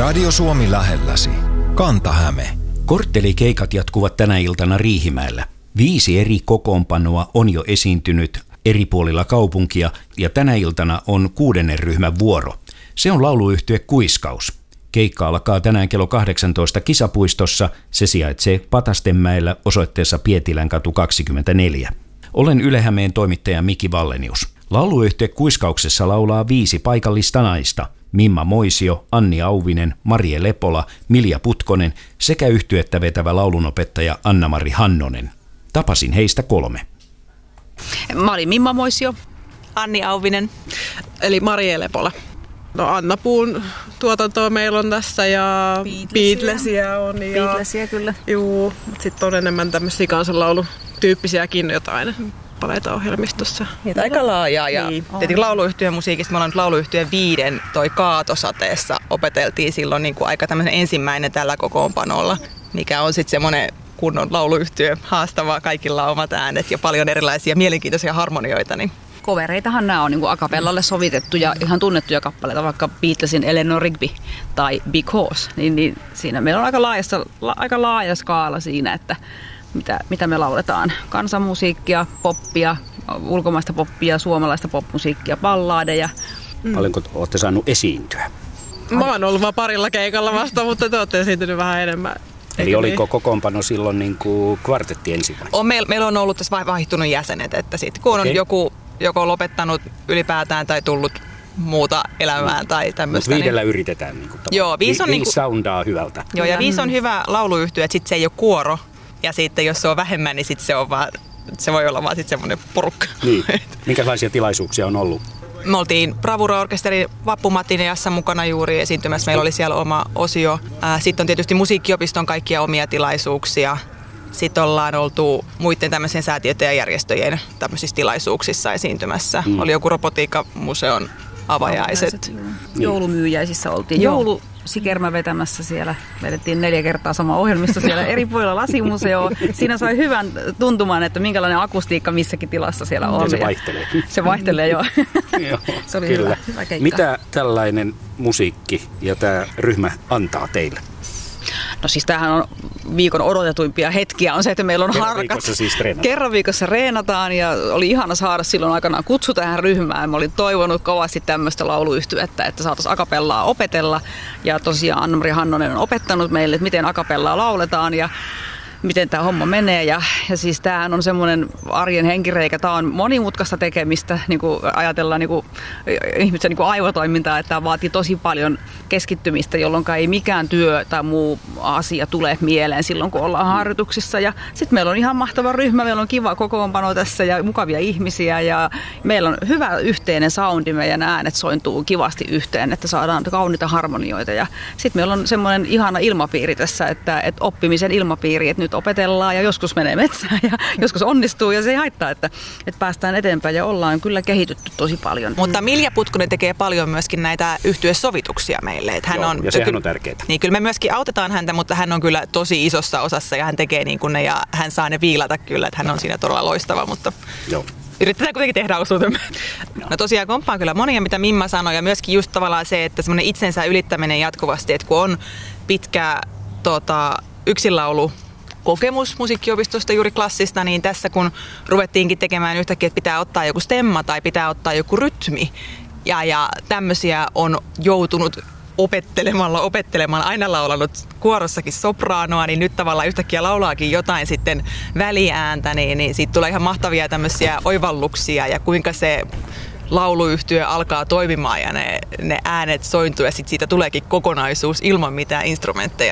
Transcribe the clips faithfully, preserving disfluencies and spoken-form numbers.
Radio Suomi lähelläsi. Kanta-Häme. Korttelikeikat jatkuvat tänä iltana Riihimäellä. Viisi eri kokoonpanoa on jo esiintynyt eri puolilla kaupunkia ja tänä iltana on kuudennen ryhmän vuoro. Se on lauluyhtye Kuiskaus. Keikka alkaa tänään kello kahdeksantoista Kisapuistossa. Se sijaitsee Patastenmäellä osoitteessa Pietilänkatu kaksikymmentäneljä. Olen Yle Hämeen toimittaja Miki Vallenius. Lauluyhtye Kuiskauksessa laulaa viisi paikallista naista. Mimma Moisio, Anni Auvinen, Marie Lepola, Milja Putkonen sekä yhtyettä vetävä laulunopettaja Anna-Mari Hannonen. Tapasin heistä kolme. Mä olin Mimma Moisio. Anni Auvinen. Eli Marie Lepola. No Anna Puun tuotantoa meillä on tässä ja Beatlesia on. Ja, Beatlesia kyllä. Juu, mutta sitten on enemmän tämmöisiä kansanlaulutyyppisiäkin jotain paleita ohjelmistossa. Niitä aika laajaa ja niin, tietenkin lauluyhtyön musiikista. Me ollaan nyt lauluyhtyön viiden toi Kaatosateessa opeteltiin silloin niin kuin aika tämmöinen ensimmäinen tällä kokoonpanolla, mikä on sitten semmoinen kunnon lauluyhtyö, haastavaa, kaikilla on omat äänet ja paljon erilaisia mielenkiintoisia harmonioita. Niin. Covereitahan nämä on niin kuin a cappellalle sovitettuja, ihan tunnettuja kappaleita, vaikka Beatlesin Eleanor Rigby tai Because, niin, niin siinä meillä on aika, laajassa, la, aika laaja skaala siinä, että mitä, mitä me lauletaan. Kansanmusiikkia, poppia, ulkomaista poppia, suomalaista popmusiikkia, ballaadeja. Mm. Paljonko olette saanut esiintyä? Mä oon ollut vaan parilla keikalla vasta, mutta te olette esiintynyt vähän enemmän. Eli oliko kokoonpano silloin niin kuin kvartetti ensimmäinen? On, meillä, meillä on ollut tässä vaihtunut jäsenet, että sitten kun on okay. joku joko lopettanut ylipäätään tai tullut muuta elämään tai tämmöistä. Mutta viidellä niin yritetään. Niin kuin joo, viisi on Vi, niin kuin soundaa hyvältä. Joo, ja viisi on hyvä lauluyhtyö, että sitten se ei ole kuoro. Ja sitten jos se on vähemmän, niin sitten se, on vaan, se voi olla vaan sitten semmoinen porukka. Niin. Minkälaisia tilaisuuksia on ollut? Me oltiin Bravura-orkesterin vappumatineassa mukana juuri esiintymässä. Meillä oli siellä oma osio. Sitten on tietysti musiikkiopiston kaikkia omia tilaisuuksia. Sitten ollaan oltu muiden tämmöisen säätiöiden ja järjestöjen tämmöisissä tilaisuuksissa esiintymässä. Mm. Oli joku robotiikkamuseon avajaiset. Joulumyyjäisissä oltiin. Joulu Sikermä vetämässä siellä. Vedettiin neljä kertaa sama ohjelmisto siellä eri puolilla Lasimuseo. Siinä sai hyvän tuntumaan, että minkälainen akustiikka missäkin tilassa siellä on. Ja se vaihtelee. Se vaihtelee, joo. Joo, se oli kyllä. hyvä, hyvä keikka. Mitä tällainen musiikki ja tämä ryhmä antaa teille? No siis tämähän on viikon odotetuimpia hetkiä on se, että meillä on Kerran harkat. Viikossa siis treenataan. Kerran viikossa reenataan ja oli ihana saada silloin aikanaan kutsu tähän ryhmään. Mä olin toivonut kovasti tämmöistä lauluyhtyettä, että saataisiin a cappellaa opetella. Ja tosiaan Anna-Mari Hannonen on opettanut meille, että miten a cappellaa lauletaan ja miten tämä homma menee. Ja, ja siis tämähän on semmoinen arjen henkireikä. Tämä on monimutkaista tekemistä, niin kuin ajatellaan niin kuin, ihmisen niin kuin aivotoimintaa, että tämä vaatii tosi paljon keskittymistä, jolloin ei mikään työ tai muu asia tule mieleen silloin, kun ollaan harjoituksissa. Ja sitten meillä on ihan mahtava ryhmä, meillä on kiva kokoonpano tässä ja mukavia ihmisiä ja meillä on hyvä yhteinen soundi, meidän äänet sointuu kivasti yhteen, että saadaan kauniita harmonioita. Ja sitten meillä on semmoinen ihana ilmapiiri tässä, että, että oppimisen ilmapiiri, että nyt opetellaan ja joskus menee metsään ja joskus onnistuu ja se ei haittaa, että, että päästään eteenpäin ja ollaan kyllä kehitytty tosi paljon. Mutta Milja Putkonen tekee paljon myöskin näitä yhtyesovituksia meille. Että hän Joo, on, ja sehän kyllä, on tärkeää. Niin kyllä me myöskin autetaan häntä, mutta hän on kyllä tosi isossa osassa ja hän tekee niin kuin ne ja hän saa ne viilata kyllä, että hän on siinä todella loistava, mutta Joo. Yritetään kuitenkin tehdä osuutemme. No tosiaan komppaan kyllä monia, mitä Mimma sanoi ja myöskin just tavallaan se, että semmoinen itsensä ylittäminen jatkuvasti, että kun on pitkä tota, yksinlaulu kokemus musiikkiopistosta juuri klassista, niin tässä kun ruvettiinkin tekemään yhtäkkiä, että pitää ottaa joku stemma tai pitää ottaa joku rytmi ja, ja tämmöisiä on joutunut opettelemalla, opettelemalla, aina laulanut kuorossakin sopraanoa, niin nyt tavallaan yhtäkkiä laulaakin jotain sitten väliääntä, niin, niin siitä tulee ihan mahtavia tämmöisiä oivalluksia ja kuinka se lauluyhtyö alkaa toimimaan ja ne, ne äänet sointuu ja sitten siitä tuleekin kokonaisuus ilman mitään instrumentteja.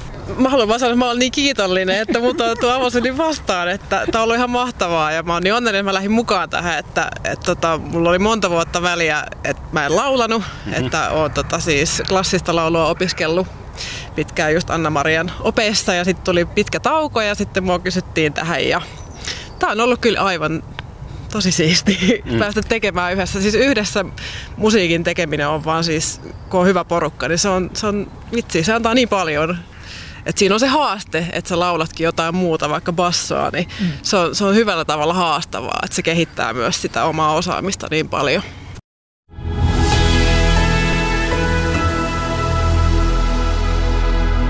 Mä haluan vaan sanoa, että mä olen niin kiitollinen, että mut on tuo avasi niin vastaan, että tää on ollut ihan mahtavaa ja mä oon niin onnellinen, että mä lähdin mukaan tähän, että et, tota, mulla oli monta vuotta väliä, että mä en laulanut, mm-hmm. että oon tota, siis klassista laulua opiskellut pitkään just Anna-Marian opeissa ja sitten tuli pitkä tauko ja sitten mua kysyttiin tähän ja tää on ollut kyllä aivan tosi siistiä mm. päästä tekemään yhdessä. Siis yhdessä musiikin tekeminen on vaan siis, kun on hyvä porukka, niin se on, se on vitsi, se antaa niin paljon. Et siinä on se haaste, että sä laulatkin jotain muuta, vaikka bassoa, niin mm. se, on, se on hyvällä tavalla haastavaa, että se kehittää myös sitä omaa osaamista niin paljon.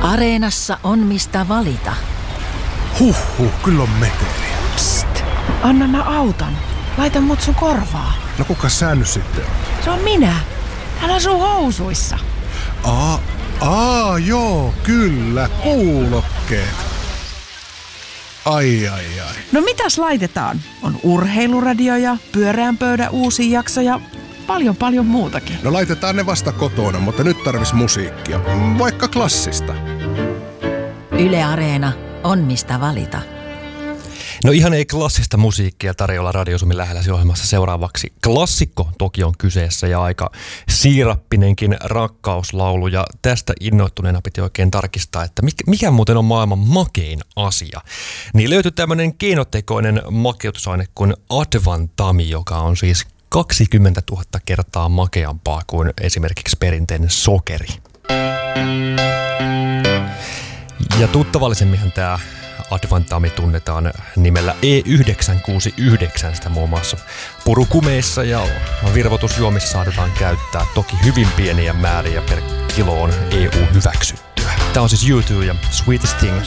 Areenassa on mistä valita. Huhhuh, kyllä on meteliä. Psst, anna mä auton. Laita mut sun korvaa. No kuka sä nyt sitten on? Se on minä. Täällä on sun housuissa. Aa, aa, joo, kyllä, kuulokkeet. Ai, ai, ai. No mitäs laitetaan? On urheiluradio ja pyöreän pöydän uusi jakso ja paljon paljon muutakin. No laitetaan ne vasta kotona, mutta nyt tarvis musiikkia. Vaikka klassista. Yle Areena on mistä valita. No ihan ei klassista musiikkia tarjolla Radio Suomen lähelläsi ohjelmassa seuraavaksi. Klassikko toki on kyseessä ja aika siirappinenkin rakkauslaulu. Ja tästä innoittuneena piti oikein tarkistaa, että mikä muuten on maailman makein asia. Niin löytyi tämmöinen keinotekoinen makeutusaine kuin Advantami, joka on siis kaksikymmentätuhatta kertaa makeampaa kuin esimerkiksi perinteinen sokeri. Ja tuttavallisemminhan tämä Advantami tunnetaan nimellä E yhdeksänsataakuusikymmentäyhdeksän, sitä muun muassa purukumeissa ja virvoitusjuomissa saatetaan käyttää. Toki hyvin pieniä määriä per kilo on E U hyväksyttyä. Tämä on siis U two ja Sweetest Thing.